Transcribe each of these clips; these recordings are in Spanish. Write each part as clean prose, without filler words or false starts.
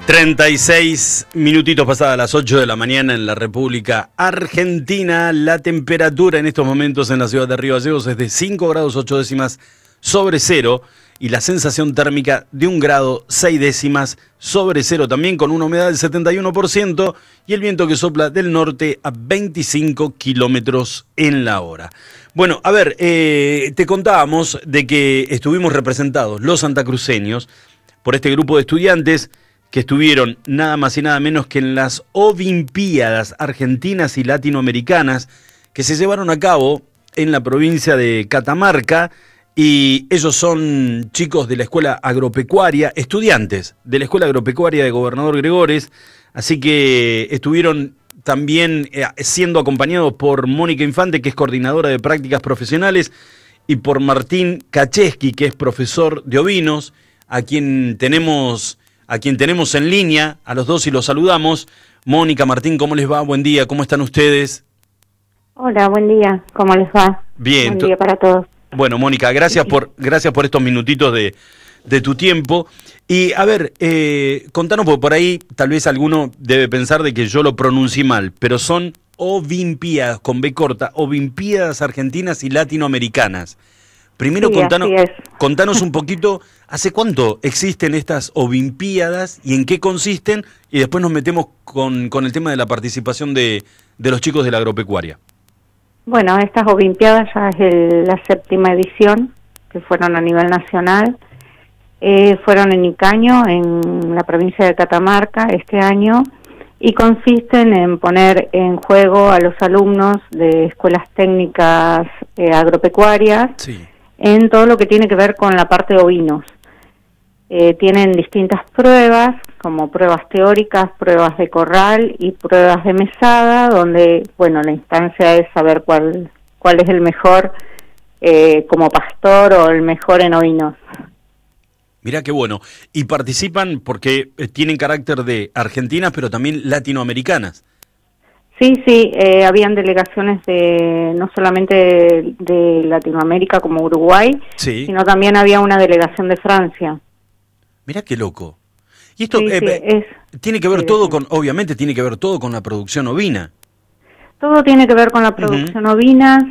36 minutitos pasadas las 8 de la mañana en la República Argentina. La temperatura en estos momentos en la ciudad de Río Gallegos es de 5 grados 8 décimas sobre cero y la sensación térmica de 1 grado 6 décimas sobre cero, también con una humedad del 71% y el viento que sopla del norte a 25 kilómetros en la hora. Bueno, a ver, te contábamos de que estuvimos representados los santacruceños por este grupo de estudiantes que estuvieron nada más y nada menos que en las Olimpiadas Argentinas y Latinoamericanas que se llevaron a cabo en la provincia de Catamarca, y ellos son chicos de la Escuela Agropecuaria, estudiantes de la Escuela Agropecuaria de Gobernador Gregores, así que estuvieron también siendo acompañados por Mónica Infante, que es coordinadora de prácticas profesionales, y por Martín Kacheski, que es profesor de ovinos, a quien tenemos en línea, a los dos, y los saludamos. Mónica, Martín, ¿cómo les va? Buen día, ¿cómo están ustedes? Hola, buen día, ¿cómo les va? Bien. Buen día para todos. Bueno, Mónica, gracias por estos minutitos de tu tiempo. Y a ver, contanos, porque por ahí tal vez alguno debe pensar de que yo lo pronuncié mal, pero son Olimpiadas, con B corta, Olimpiadas Argentinas y Latinoamericanas. Primero, sí, contanos un poquito, ¿hace cuánto existen estas Olimpiadas y en qué consisten? Y después nos metemos con el tema de la participación de los chicos de la agropecuaria. Bueno, estas Olimpiadas ya es la 7ª edición, que fueron a nivel nacional. Fueron en Icaño, en la provincia de Catamarca, este año, y consisten en poner en juego a los alumnos de escuelas técnicas agropecuarias, sí, en todo lo que tiene que ver con la parte de ovinos. Tienen distintas pruebas, como pruebas teóricas, pruebas de corral y pruebas de mesada, donde, bueno, la instancia es saber cuál es el mejor como pastor o el mejor en ovinos. Mirá qué bueno. Y participan porque tienen carácter de argentinas, pero también latinoamericanas. Sí, habían delegaciones no solamente de Latinoamérica como Uruguay, sí, sino también había una delegación de Francia. Mirá qué loco. Y esto tiene que ver todo con, obviamente tiene que ver todo con la producción ovina. Todo tiene que ver con la producción ovina,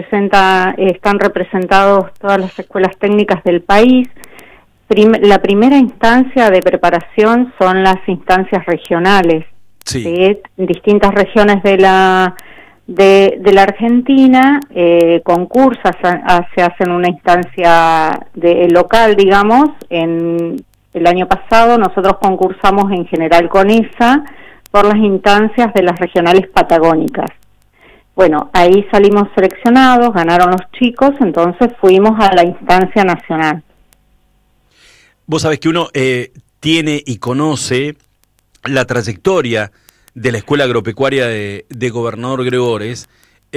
están representados todas las escuelas técnicas del país. La primera instancia de preparación son las instancias regionales. Sí. De distintas regiones de la Argentina, se hacen una instancia local, digamos. En el año pasado nosotros concursamos en General Conesa por las instancias de las regionales patagónicas. Bueno, ahí salimos seleccionados, ganaron los chicos, entonces fuimos a la instancia nacional. Vos sabés que uno tiene y conoce la trayectoria de la Escuela Agropecuaria de Gobernador Gregores,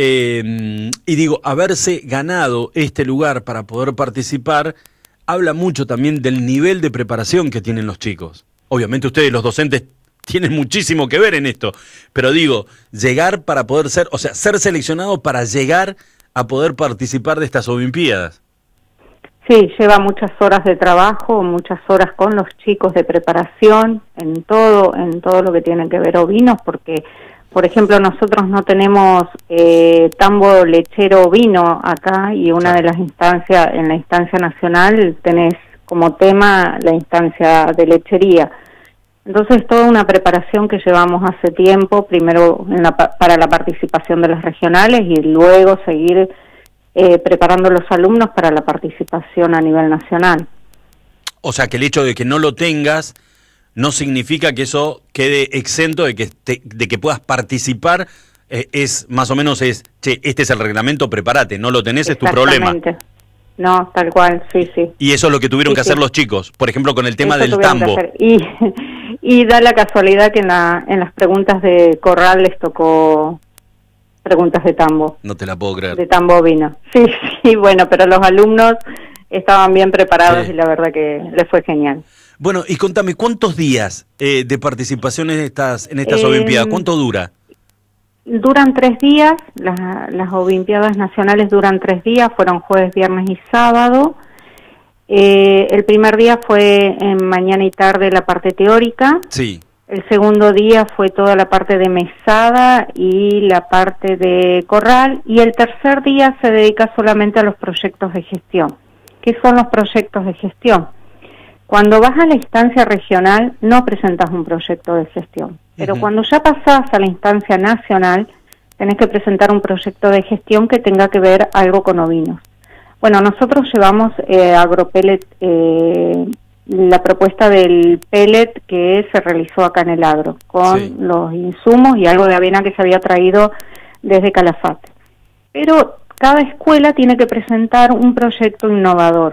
y digo, haberse ganado este lugar para poder participar, habla mucho también del nivel de preparación que tienen los chicos. Obviamente ustedes, los docentes, tienen muchísimo que ver en esto, pero digo, llegar para poder ser seleccionado para llegar a poder participar de estas Olimpiadas. Sí, lleva muchas horas de trabajo, muchas horas con los chicos de preparación, en todo lo que tiene que ver ovinos, porque, por ejemplo, nosotros no tenemos tambo lechero ovino acá, y una de las instancias, en la instancia nacional, tenés como tema la instancia de lechería. Entonces, toda una preparación que llevamos hace tiempo, primero para la participación de las regionales y luego seguir preparando los alumnos para la participación a nivel nacional. O sea, que el hecho de que no lo tengas no significa que eso quede exento de que puedas participar. Es más o menos che, este es el reglamento, prepárate, no lo tenés, es tu problema. No, tal cual, sí. Y eso es lo que tuvieron que hacer los chicos, por ejemplo, con el tema del tambo. Y da la casualidad que en las preguntas de corral les tocó preguntas de tambo. No te la puedo creer. De tambo ovino. Sí, bueno, pero los alumnos estaban bien preparados, sí, y la verdad que les fue genial. Bueno, y contame, ¿cuántos días de participación en estas Olimpiadas? ¿Cuánto dura? Duran 3 días, las Olimpiadas nacionales duran 3 días, fueron jueves, viernes y sábado. El primer día fue en mañana y tarde la parte teórica. Sí. El segundo día fue toda la parte de mesada y la parte de corral. Y el tercer día se dedica solamente a los proyectos de gestión. ¿Qué son los proyectos de gestión? Cuando vas a la instancia regional no presentas un proyecto de gestión, pero cuando ya pasás a la instancia nacional tenés que presentar un proyecto de gestión que tenga que ver algo con ovinos. Bueno, nosotros llevamos Agropellet, la propuesta del pellet que se realizó acá en el agro, con los insumos y algo de avena que se había traído desde Calafate. Pero cada escuela tiene que presentar un proyecto innovador.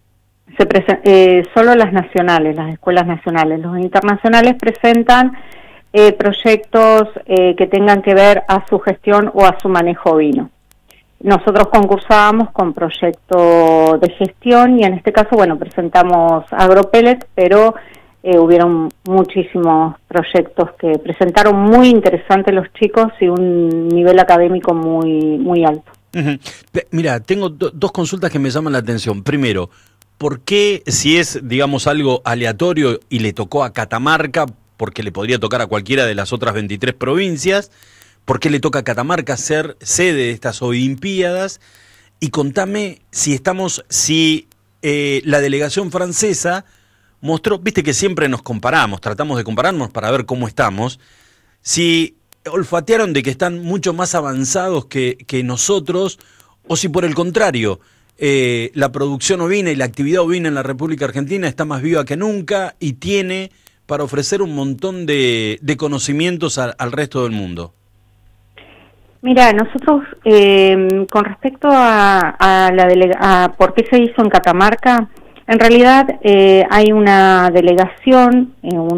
Solo las nacionales, las escuelas nacionales. Los internacionales presentan proyectos que tengan que ver a su gestión o a su manejo ovino. Nosotros concursábamos con proyecto de gestión y en este caso, bueno, presentamos Agropellet, pero hubieron muchísimos proyectos que presentaron muy interesantes los chicos y un nivel académico muy alto. Mira, tengo dos consultas que me llaman la atención. Primero, ¿por qué, si es, digamos, algo aleatorio y le tocó a Catamarca, porque le podría tocar a cualquiera de las otras 23 provincias, por qué le toca a Catamarca ser sede de estas Olimpiadas? Y contame si la delegación francesa mostró, viste que siempre nos comparamos, tratamos de compararnos para ver cómo estamos, si olfatearon de que están mucho más avanzados que nosotros, o si por el contrario, la producción ovina y la actividad ovina en la República Argentina está más viva que nunca y tiene para ofrecer un montón de conocimientos al resto del mundo. Mira, nosotros con respecto a por qué se hizo en Catamarca, en realidad hay una delegación,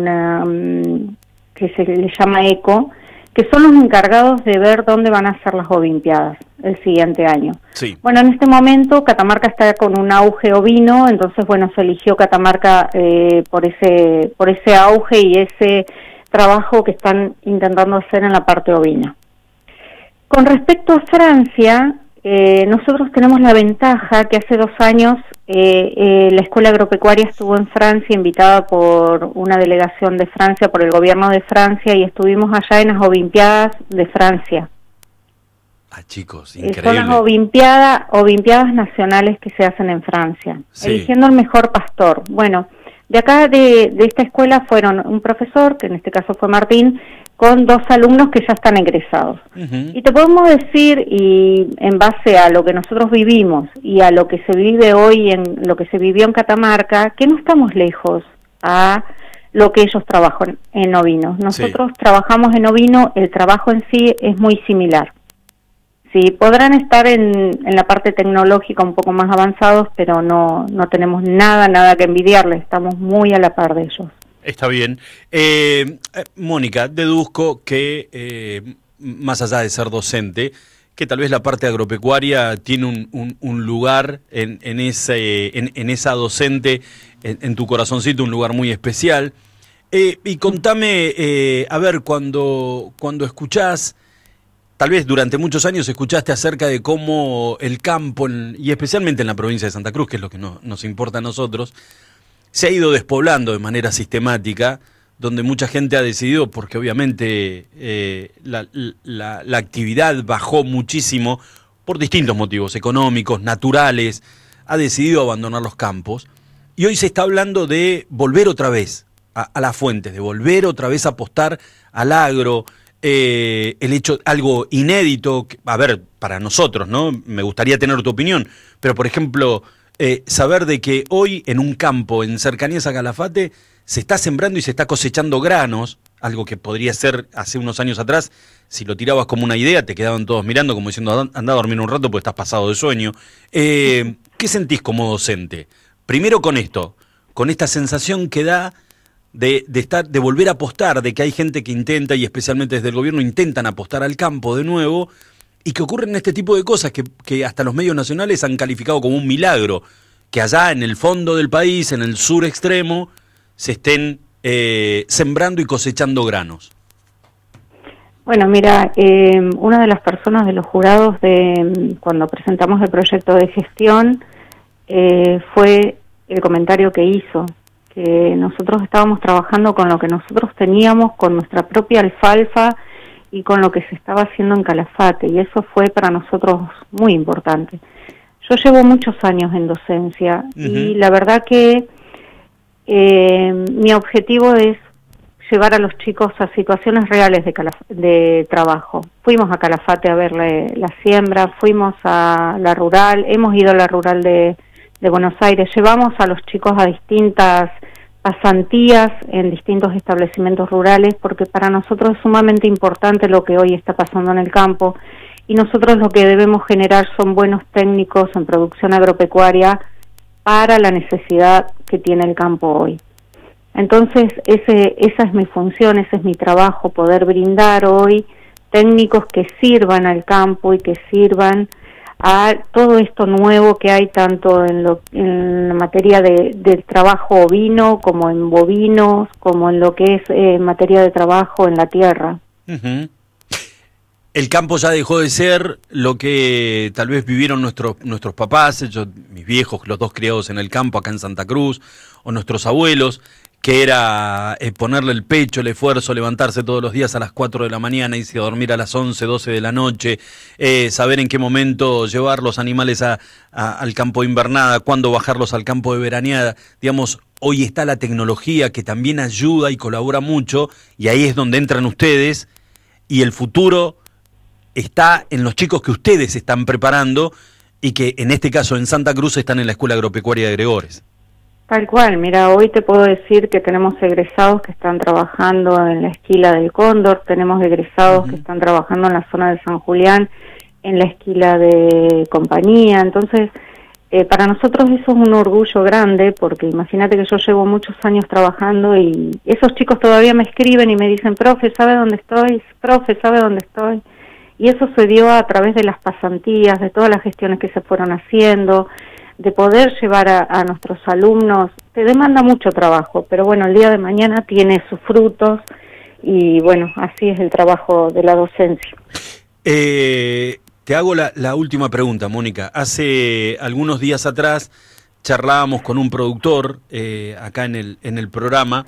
que se le llama ECO, que son los encargados de ver dónde van a ser las Olimpiadas el siguiente año. Sí. Bueno, en este momento Catamarca está con un auge ovino, entonces bueno, se eligió Catamarca por ese auge y ese trabajo que están intentando hacer en la parte ovina. Con respecto a Francia, nosotros tenemos la ventaja que hace 2 años la Escuela Agropecuaria estuvo en Francia, invitada por una delegación de Francia, por el gobierno de Francia, y estuvimos allá en las Olimpiadas de Francia. Ah, chicos, increíble. Son las Olimpiadas nacionales que se hacen en Francia, eligiendo el mejor pastor. Bueno, de acá de esta escuela fueron un profesor, que en este caso fue Martín, con 2 alumnos que ya están egresados. Y te podemos decir, y en base a lo que nosotros vivimos y a lo que se vive hoy, en lo que se vivió en Catamarca, que no estamos lejos a lo que ellos trabajan en ovino. Nosotros trabajamos en ovino, el trabajo en sí es muy similar. Sí, podrán estar en la parte tecnológica un poco más avanzados, pero no tenemos nada que envidiarles, estamos muy a la par de ellos. Está bien. Mónica, deduzco que, más allá de ser docente, que tal vez la parte agropecuaria tiene un lugar en esa docente, en tu corazoncito, un lugar muy especial. Y contame, a ver, cuando escuchás, tal vez durante muchos años escuchaste acerca de cómo el campo, y especialmente en la provincia de Santa Cruz, que es lo que nos importa a nosotros, se ha ido despoblando de manera sistemática, donde mucha gente ha decidido, porque obviamente la actividad bajó muchísimo por distintos motivos económicos, naturales, ha decidido abandonar los campos, y hoy se está hablando de volver otra vez a las fuentes, de volver otra vez a apostar al agro, el hecho, algo inédito, a ver, para nosotros, ¿no? Me gustaría tener tu opinión, pero por ejemplo, saber de que hoy en un campo en cercanías a Calafate se está sembrando y se está cosechando granos, algo que podría ser hace unos años atrás, si lo tirabas como una idea, te quedaban todos mirando como diciendo, anda a dormir un rato porque estás pasado de sueño. ¿Qué sentís como docente? Primero con esto, con esta sensación que da de volver a apostar, de que hay gente que intenta, y especialmente desde el gobierno, intentan apostar al campo de nuevo, y que ocurren este tipo de cosas que hasta los medios nacionales han calificado como un milagro, que allá en el fondo del país, en el sur extremo, se estén sembrando y cosechando granos. Bueno, mira, una de las personas de los jurados cuando presentamos el proyecto de gestión fue el comentario que hizo, que nosotros estábamos trabajando con lo que nosotros teníamos, con nuestra propia alfalfa y con lo que se estaba haciendo en Calafate, y eso fue para nosotros muy importante. Yo llevo muchos años en docencia y la verdad que mi objetivo es llevar a los chicos a situaciones reales de trabajo. Fuimos a Calafate a ver la siembra, fuimos a la rural, hemos ido a la rural de Buenos Aires, llevamos a los chicos a distintas pasantías en distintos establecimientos rurales, porque para nosotros es sumamente importante lo que hoy está pasando en el campo, y nosotros lo que debemos generar son buenos técnicos en producción agropecuaria para la necesidad que tiene el campo hoy. Entonces, esa es mi función, ese es mi trabajo, poder brindar hoy técnicos que sirvan al campo y que sirvan a todo esto nuevo que hay tanto en la materia del trabajo ovino, como en bovinos, como en lo que es materia de trabajo en la tierra. El campo ya dejó de ser lo que tal vez vivieron nuestros papás, mis viejos, los dos criados en el campo acá en Santa Cruz, o nuestros abuelos, que era ponerle el pecho, el esfuerzo, levantarse todos los días a las 4 de la mañana, irse a dormir a las 11, 12 de la noche, saber en qué momento llevar los animales al campo de invernada, cuándo bajarlos al campo de veraneada. Digamos, hoy está la tecnología que también ayuda y colabora mucho, y ahí es donde entran ustedes, y el futuro está en los chicos que ustedes están preparando, y que en este caso en Santa Cruz están en la Escuela Agropecuaria de Gregores. Tal cual, mira, hoy te puedo decir que tenemos egresados que están trabajando en la esquila del Cóndor, tenemos egresados que están trabajando en la zona de San Julián, en la esquila de Compañía. Entonces, para nosotros eso es un orgullo grande, porque imagínate que yo llevo muchos años trabajando y esos chicos todavía me escriben y me dicen, profe, ¿sabe dónde estoy? Profe, ¿sabe dónde estoy? Y eso se dio a través de las pasantías, de todas las gestiones que se fueron haciendo, de poder llevar a nuestros alumnos. Te demanda mucho trabajo, pero bueno, el día de mañana tiene sus frutos y bueno, así es el trabajo de la docencia. Te hago la última pregunta, Mónica. Hace algunos días atrás charlábamos con un productor acá en el programa,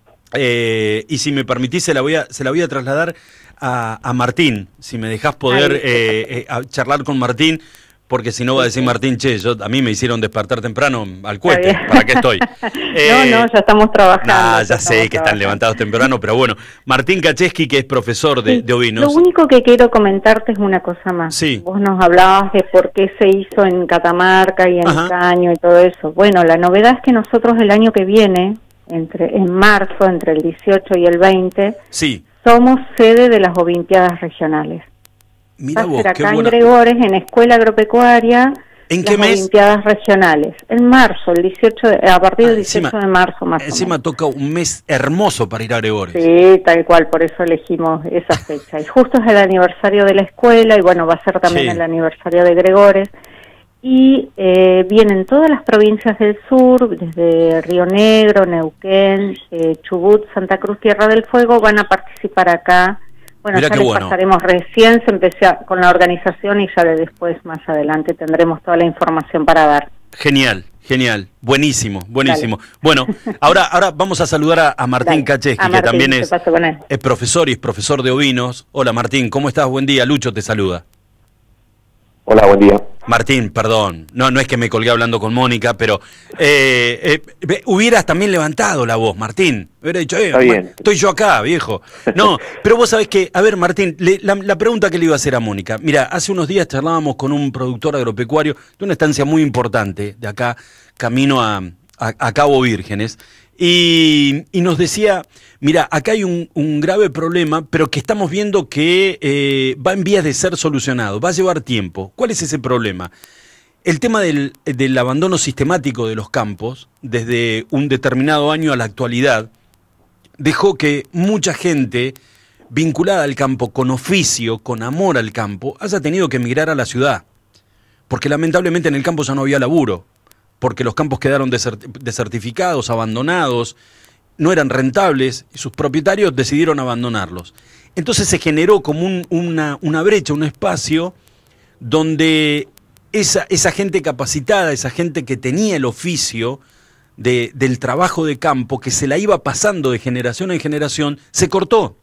y si me permitís se la voy a trasladar a Martín, si me dejás poder charlar con Martín, porque si no va a decir Martín, che, a mí me hicieron despertar temprano al cohete, ¿para qué estoy? No, ya estamos trabajando. Ya sé que están levantados temprano, pero bueno, Martín Kacheski, que es profesor de ovinos. Lo único que quiero comentarte es una cosa más. Sí. Vos nos hablabas de por qué se hizo en Catamarca y en Caño y todo eso. Bueno, la novedad es que nosotros el año que viene, en marzo, entre el 18 y el 20, somos sede de las Olimpiadas Regionales. Mira vos, va a ser acá qué buena. en Gregores, en Escuela Agropecuaria, ¿En qué mes? Olimpiadas Regionales. En marzo, a partir del 18 de marzo más o menos. Encima toca un mes hermoso para ir a Gregores. Sí, tal cual, por eso elegimos esa fecha. Y justo es el aniversario de la escuela, y bueno, va a ser también el aniversario de Gregores. Y vienen todas las provincias del sur, desde Río Negro, Neuquén, Chubut, Santa Cruz, Tierra del Fuego, van a participar acá. Bueno, Mirá ya les pasaremos, recién se empezó con la organización y ya después, más adelante, tendremos toda la información para dar. Genial, buenísimo. Dale. Bueno, ahora vamos a saludar a Martín Kacheski, que también es profesor y es profesor de ovinos. Hola Martín, ¿cómo estás? Buen día, Lucho te saluda. Hola, buen día. Martín, perdón, no es que me colgué hablando con Mónica, pero hubieras también levantado la voz, Martín. Hubiera dicho, estoy yo acá, viejo. No, pero vos sabés que, a ver, Martín, la pregunta que le iba a hacer a Mónica. Mira, hace unos días charlábamos con un productor agropecuario de una estancia muy importante, de acá, camino a Cabo Vírgenes, y nos decía, mira, acá hay un grave problema, pero que estamos viendo que va en vías de ser solucionado, va a llevar tiempo. ¿Cuál es ese problema? El tema del abandono sistemático de los campos, desde un determinado año a la actualidad, dejó que mucha gente vinculada al campo, con oficio, con amor al campo, haya tenido que emigrar a la ciudad, porque lamentablemente en el campo ya no había laburo, porque los campos quedaron desertificados, abandonados, no eran rentables, y sus propietarios decidieron abandonarlos. Entonces se generó como una brecha, un espacio donde esa gente capacitada, esa gente que tenía el oficio, del trabajo de campo que se la iba pasando de generación en generación, se cortó.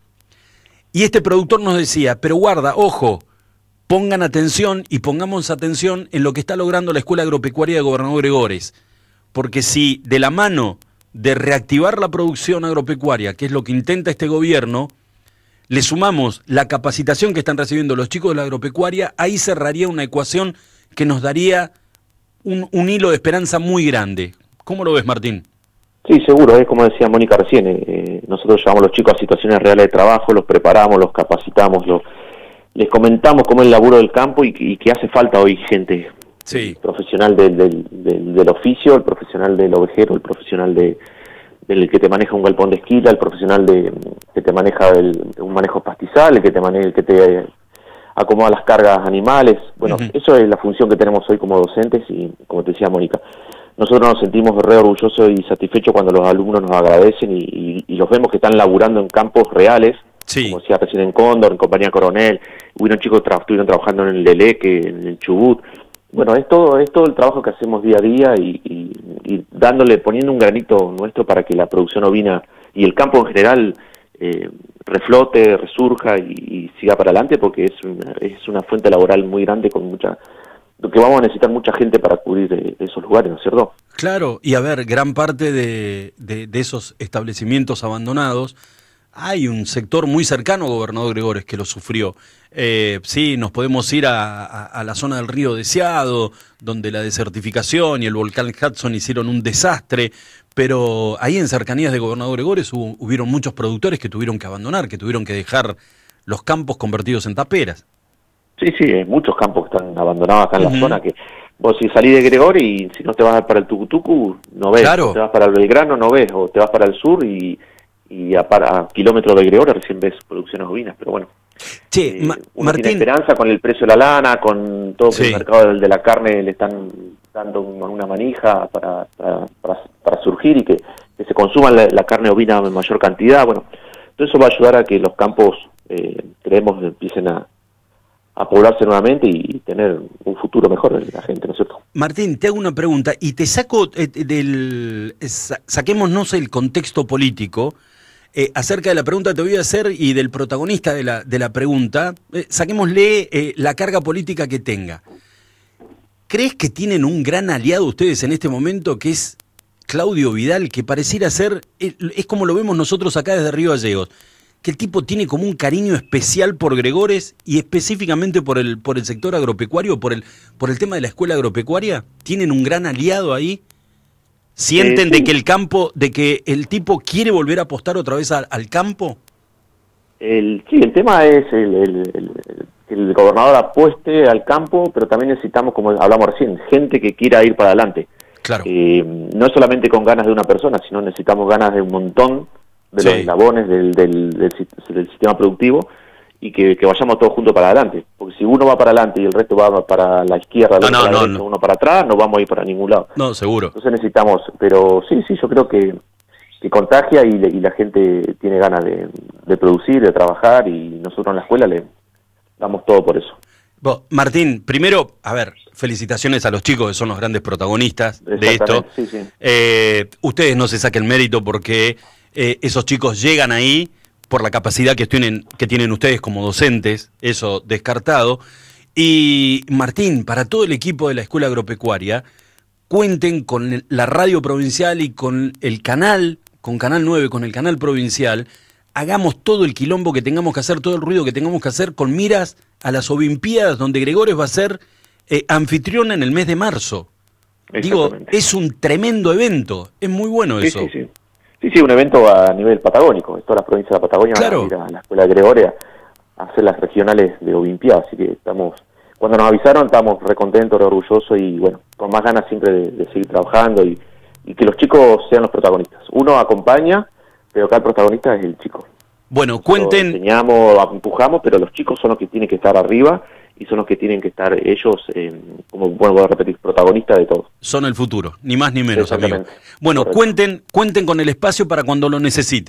Y este productor nos decía, pero guarda, ojo, pongan atención y pongamos atención en lo que está logrando la Escuela Agropecuaria de Gobernador Gregores. Porque si de la mano de reactivar la producción agropecuaria, que es lo que intenta este gobierno, le sumamos la capacitación que están recibiendo los chicos de la agropecuaria, ahí cerraría una ecuación que nos daría un hilo de esperanza muy grande. ¿Cómo lo ves, Martín? Sí, seguro, es como decía Mónica recién, nosotros llevamos a los chicos a situaciones reales de trabajo, los preparamos, los capacitamos, les comentamos cómo es el laburo del campo y que hace falta hoy gente profesional del oficio, el profesional del ovejero, el profesional del que te maneja un galpón de esquila, el profesional que te maneja un manejo pastizal, el que te acomoda las cargas animales. Bueno, eso es la función que tenemos hoy como docentes y como te decía Mónica, nosotros nos sentimos re orgullosos y satisfechos cuando los alumnos nos agradecen y los vemos que están laburando en campos reales, como decía recién en Cóndor, en Compañía Coronel, hubieron chicos que estuvieron trabajando en el Leleque, en el Chubut. Bueno, es todo el trabajo que hacemos día a día y poniendo un granito nuestro para que la producción ovina y el campo en general reflote, resurja y siga para adelante, porque es una fuente laboral muy grande que vamos a necesitar mucha gente para cubrir esos lugares, ¿no es cierto? Claro, y a ver, gran parte de esos establecimientos abandonados, hay un sector muy cercano a Gobernador Gregores que lo sufrió. Sí, nos podemos ir a la zona del río Deseado, donde la desertificación y el volcán Hudson hicieron un desastre, pero ahí en cercanías de Gobernador Gregores hubieron muchos productores que tuvieron que abandonar, que tuvieron que dejar los campos convertidos en taperas. Sí, hay muchos campos que están abandonados acá en la zona, que vos si salís de Gregores y si no te vas para el Tucutucu, no ves, claro. O te vas para el Belgrano, no ves, o te vas para el sur y a kilómetros de Gregores recién ves producciones ovinas, pero bueno. Sí, Martín, tiene esperanza con el precio de la lana, con todo que el mercado de la carne le están dando una manija para surgir y que se consuma la carne ovina en mayor cantidad. Bueno, todo eso va a ayudar a que los campos, creemos, empiecen a poblarse nuevamente y tener un futuro mejor de la gente, ¿no es cierto? Martín, te hago una pregunta y te saco saquémonos el contexto político. Acerca de la pregunta que te voy a hacer y del protagonista de la pregunta, saquémosle la carga política que tenga. ¿Crees que tienen un gran aliado ustedes en este momento que es Claudio Vidal, que pareciera ser, es como lo vemos nosotros acá desde Río Gallegos, que el tipo tiene como un cariño especial por Gregores y específicamente por el sector agropecuario, por el tema de la escuela agropecuaria? ¿Tienen un gran aliado ahí? ¿Sienten de que el tipo quiere volver a apostar otra vez al campo? El tema es que el gobernador apueste al campo, pero también necesitamos, como hablamos recién, gente que quiera ir para adelante. Claro. No solamente con ganas de una persona, sino necesitamos ganas de un montón de los eslabones del sistema productivo y que vayamos todos juntos para adelante. Porque si uno va para adelante y el resto va para la izquierda, uno para atrás, no vamos a ir para ningún lado. No, seguro. Entonces necesitamos, pero sí, yo creo que contagia y la gente tiene ganas de producir, de trabajar, y nosotros en la escuela le damos todo por eso. Martín, primero, a ver, felicitaciones a los chicos que son los grandes protagonistas de esto. Sí. Ustedes no se saquen mérito porque esos chicos llegan ahí por la capacidad que tienen ustedes como docentes, eso descartado. Y Martín, para todo el equipo de la Escuela Agropecuaria, cuenten con la radio provincial y con el canal, con Canal 9, con el canal provincial, hagamos todo el quilombo que tengamos que hacer, todo el ruido que tengamos que hacer con miras a las Olimpiadas, donde Gregores va a ser anfitrión en el mes de marzo. Digo, es un tremendo evento, es muy bueno eso. Sí, un evento a nivel patagónico, toda la provincia de la Patagonia va a ir a la Escuela Gregoria a hacer las regionales de Olimpiadas, así que cuando nos avisaron estamos recontentos, re orgullosos y bueno, con más ganas siempre de seguir trabajando y que los chicos sean los protagonistas. Uno acompaña, pero acá el protagonista es el chico. Bueno, cuenten. Enseñamos, empujamos, pero los chicos son los que tienen que estar arriba y son los que tienen que estar ellos, como voy a repetir, protagonistas de todo. Son el futuro, ni más ni menos, amigo. Bueno, cuenten con el espacio para cuando lo necesiten.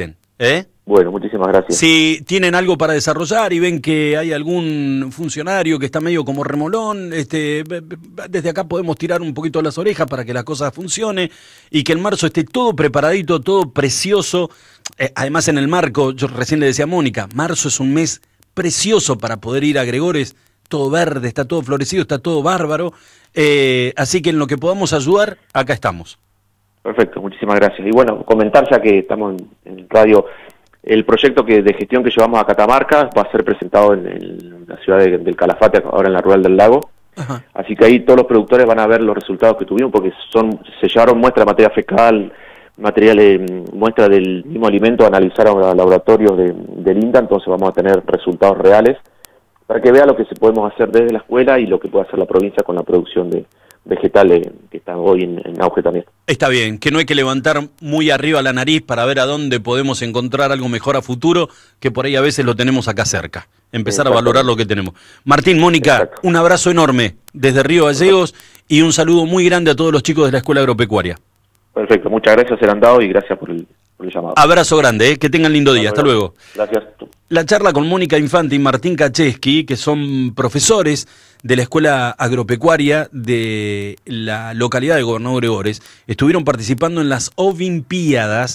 Bueno, muchísimas gracias. Si tienen algo para desarrollar y ven que hay algún funcionario que está medio como remolón, desde acá podemos tirar un poquito las orejas para que la cosa funcione y que en marzo esté todo preparadito, todo precioso. Además, en el marco, yo recién le decía a Mónica, marzo es un mes precioso para poder ir a Gregores, todo verde, está todo florecido, está todo bárbaro. Así que en lo que podamos ayudar, acá estamos. Perfecto, muchísimas gracias. Y bueno, comentar ya que estamos en radio, el proyecto de gestión que llevamos a Catamarca va a ser presentado en la ciudad del Calafate, ahora en la Rural del Lago. Ajá. Así que ahí todos los productores van a ver los resultados que tuvimos, porque se llevaron muestras de materia fecal, muestras del mismo alimento, analizaron a laboratorios del INTA, entonces vamos a tener resultados reales para que vea lo que podemos hacer desde la escuela y lo que puede hacer la provincia con la producción de vegetales que están hoy en auge también. Está bien, que no hay que levantar muy arriba la nariz para ver a dónde podemos encontrar algo mejor a futuro, que por ahí a veces lo tenemos acá cerca. Empezar a valorar lo que tenemos. Martín, Mónica, un abrazo enorme desde Río Gallegos y un saludo muy grande a todos los chicos de la Escuela Agropecuaria. Perfecto, muchas gracias, se han dado y gracias por el llamado. Abrazo grande, que tengan lindo día, hasta luego. Gracias. La charla con Mónica Infante y Martín Kacheski, que son profesores de la Escuela Agropecuaria de la localidad de Gobernador Gregores, estuvieron participando en las Olimpiadas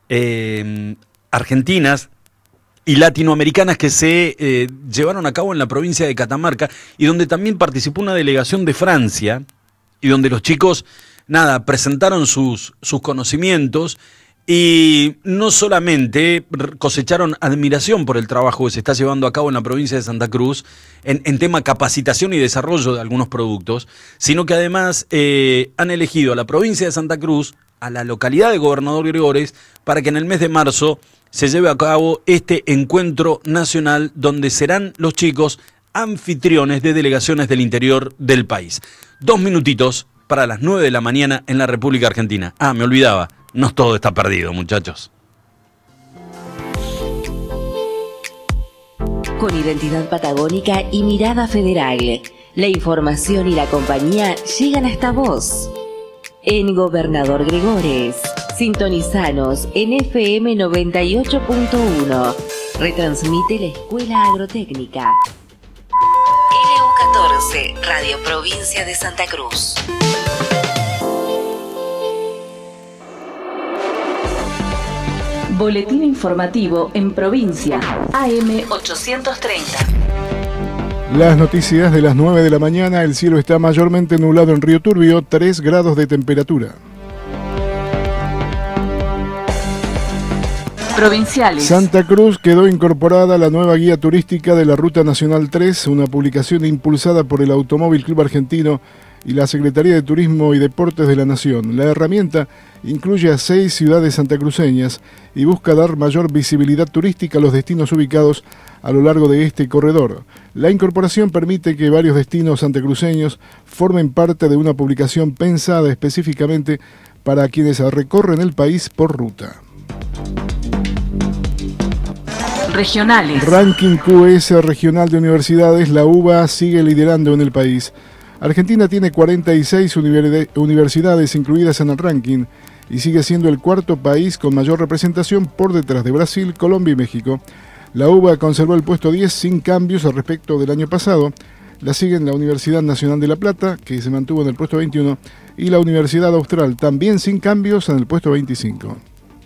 argentinas y latinoamericanas que se llevaron a cabo en la provincia de Catamarca y donde también participó una delegación de Francia y donde los chicos, presentaron sus conocimientos. Y no solamente cosecharon admiración por el trabajo que se está llevando a cabo en la provincia de Santa Cruz en tema capacitación y desarrollo de algunos productos, sino que además han elegido a la provincia de Santa Cruz, a la localidad de Gobernador Gregores, para que en el mes de marzo se lleve a cabo este encuentro nacional donde serán los chicos anfitriones de delegaciones del interior del país. 2 minutitos para las 9 de la mañana en la República Argentina. Me olvidaba. No todo está perdido, muchachos. Con identidad patagónica y mirada federal, la información y la compañía llegan hasta vos. En Gobernador Gregores, sintonizanos en FM 98.1. Retransmite la Escuela Agrotécnica. LU14, Radio Provincia de Santa Cruz. Boletín informativo en provincia, AM 830. Las noticias de las 9 de la mañana, el cielo está mayormente nublado en Río Turbio, 3 grados de temperatura. Provinciales. Santa Cruz quedó incorporada a la nueva guía turística de la Ruta Nacional 3, una publicación impulsada por el Automóvil Club Argentino y la Secretaría de Turismo y Deportes de la Nación. La herramienta incluye a 6 ciudades santacruceñas y busca dar mayor visibilidad turística a los destinos ubicados a lo largo de este corredor. La incorporación permite que varios destinos santacruceños formen parte de una publicación pensada específicamente para quienes recorren el país por ruta. Regionales. Ranking QS regional de universidades, la UBA sigue liderando en el país. Argentina tiene 46 universidades incluidas en el ranking y sigue siendo el 4º país con mayor representación por detrás de Brasil, Colombia y México. La UBA conservó el puesto 10 sin cambios al respecto del año pasado. La siguen la Universidad Nacional de La Plata, que se mantuvo en el puesto 21, y la Universidad Austral, también sin cambios, en el puesto 25.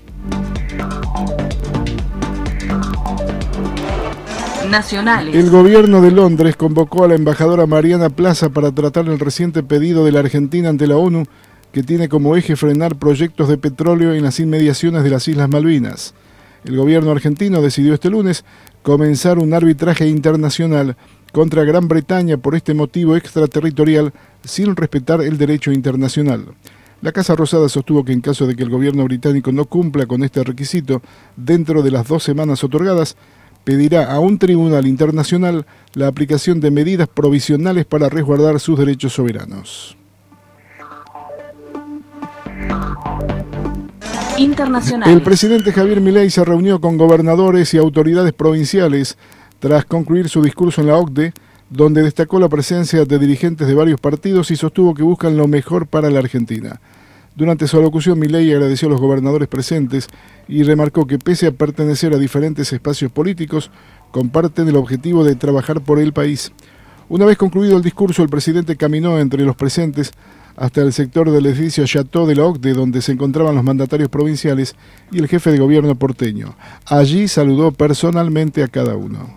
Nacionales. El gobierno de Londres convocó a la embajadora Mariana Plaza para tratar el reciente pedido de la Argentina ante la ONU, que tiene como eje frenar proyectos de petróleo en las inmediaciones de las Islas Malvinas. El gobierno argentino decidió este lunes comenzar un arbitraje internacional contra Gran Bretaña por este motivo extraterritorial sin respetar el derecho internacional. La Casa Rosada sostuvo que en caso de que el gobierno británico no cumpla con este requisito dentro de las 2 semanas otorgadas, pedirá a un tribunal internacional la aplicación de medidas provisionales para resguardar sus derechos soberanos. Internacionales. El presidente Javier Milei se reunió con gobernadores y autoridades provinciales tras concluir su discurso en la OCDE, donde destacó la presencia de dirigentes de varios partidos y sostuvo que buscan lo mejor para la Argentina. Durante su alocución, Milei agradeció a los gobernadores presentes y remarcó que pese a pertenecer a diferentes espacios políticos, comparten el objetivo de trabajar por el país. Una vez concluido el discurso, el presidente caminó entre los presentes hasta el sector del edificio Chateau de la OCDE, donde se encontraban los mandatarios provinciales y el jefe de gobierno porteño. Allí saludó personalmente a cada uno.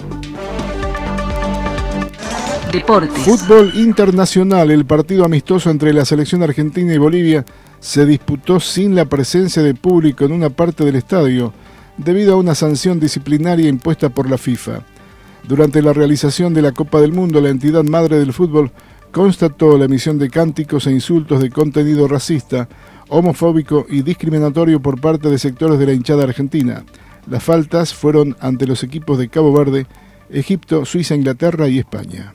Deportes. Fútbol internacional. El partido amistoso entre la selección argentina y Bolivia se disputó sin la presencia de público en una parte del estadio, debido a una sanción disciplinaria impuesta por la FIFA. Durante la realización de la Copa del Mundo, la entidad madre del fútbol constató la emisión de cánticos e insultos de contenido racista, homofóbico y discriminatorio por parte de sectores de la hinchada argentina. Las faltas fueron ante los equipos de Cabo Verde, Egipto, Suiza, Inglaterra y España.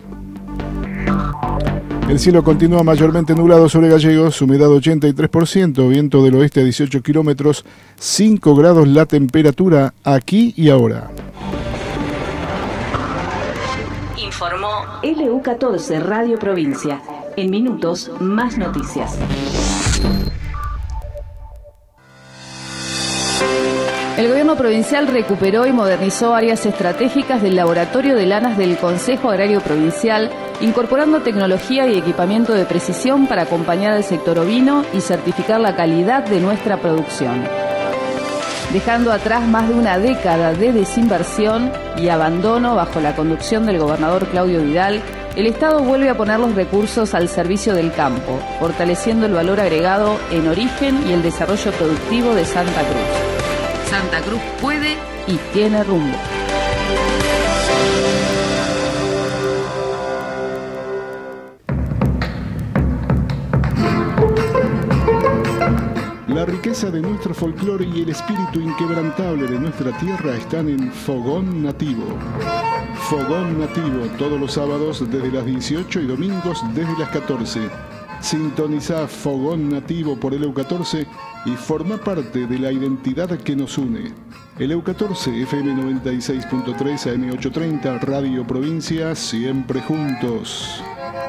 El cielo continúa mayormente nublado sobre Gallegos, humedad 83%, viento del oeste a 18 kilómetros, 5 grados la temperatura aquí y ahora. Informó LU14 Radio Provincia. En minutos, más noticias. El gobierno provincial recuperó y modernizó áreas estratégicas del laboratorio de lanas del Consejo Agrario Provincial, incorporando tecnología y equipamiento de precisión para acompañar al sector ovino y certificar la calidad de nuestra producción. Dejando atrás más de una década de desinversión y abandono bajo la conducción del gobernador Claudio Vidal, el Estado vuelve a poner los recursos al servicio del campo, fortaleciendo el valor agregado en origen y el desarrollo productivo de Santa Cruz. Santa Cruz puede y tiene rumbo. La riqueza de nuestro folclore y el espíritu inquebrantable de nuestra tierra están en Fogón Nativo. Fogón Nativo, todos los sábados desde las 18 y domingos desde las 14. Sintoniza Fogón Nativo por LU14 y forma parte de la identidad que nos une. LU14, FM 96.3, AM 830, Radio Provincia, siempre juntos.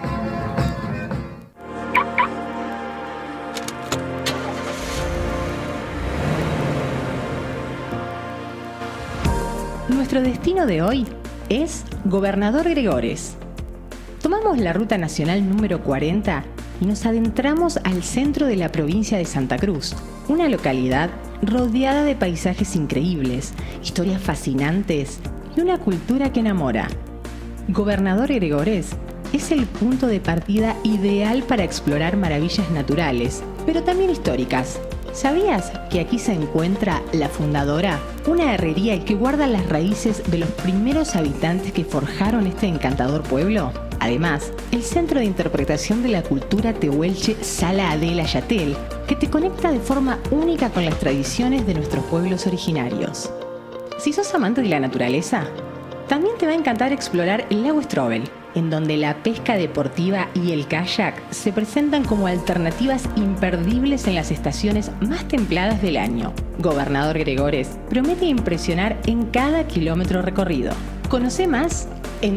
Nuestro destino de hoy es Gobernador Gregores. Tomamos la ruta nacional número 40 y nos adentramos al centro de la provincia de Santa Cruz, una localidad rodeada de paisajes increíbles, historias fascinantes y una cultura que enamora. Gobernador Gregores es el punto de partida ideal para explorar maravillas naturales, pero también históricas. ¿Sabías que aquí se encuentra La Fundadora, una herrería que guarda las raíces de los primeros habitantes que forjaron este encantador pueblo? Además, el Centro de Interpretación de la Cultura Tehuelche Sala Adela Yatel, que te conecta de forma única con las tradiciones de nuestros pueblos originarios. Si sos amante de la naturaleza, también te va a encantar explorar el lago Strobel, en donde la pesca deportiva y el kayak se presentan como alternativas imperdibles en las estaciones más templadas del año. Gobernador Gregores promete impresionar en cada kilómetro recorrido. Conoce más en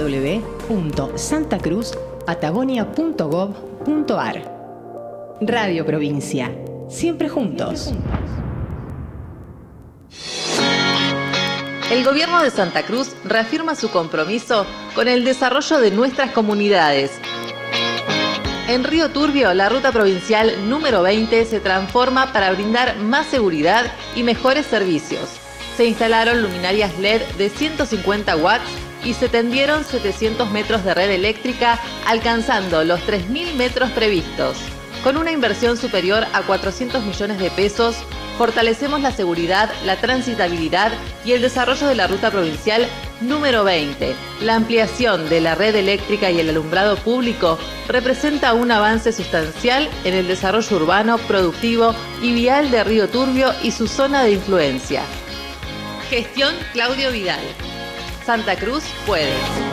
www.santacruzpatagonia.gov.ar. Radio Provincia, siempre juntos. El gobierno de Santa Cruz reafirma su compromiso con el desarrollo de nuestras comunidades. En Río Turbio, la ruta provincial número 20 se transforma para brindar más seguridad y mejores servicios. Se instalaron luminarias LED de 150 watts y se tendieron 700 metros de red eléctrica, alcanzando los 3.000 metros previstos. Con una inversión superior a 400 millones de pesos, fortalecemos la seguridad, la transitabilidad y el desarrollo de la ruta provincial número 20. La ampliación de la red eléctrica y el alumbrado público representa un avance sustancial en el desarrollo urbano, productivo y vial de Río Turbio y su zona de influencia. Gestión Claudio Vidal. Santa Cruz puede.